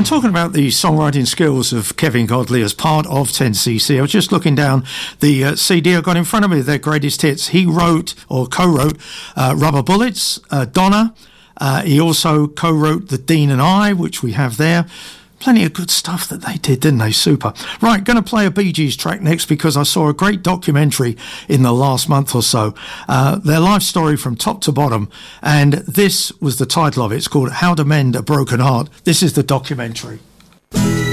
talking about the songwriting skills of Kevin Godley as part of 10cc. I was just looking down the CD I got in front of me, their greatest hits. He wrote or co-wrote Rubber Bullets, Donna. He also co-wrote The Dean and I, which we have there. Plenty of good stuff that they did, didn't they? Super. Right, going to play a Bee Gees track next because I saw a great documentary in the last month or so. Their life story from top to bottom. And this was the title of it. It's called How to Mend a Broken Heart. This is the documentary.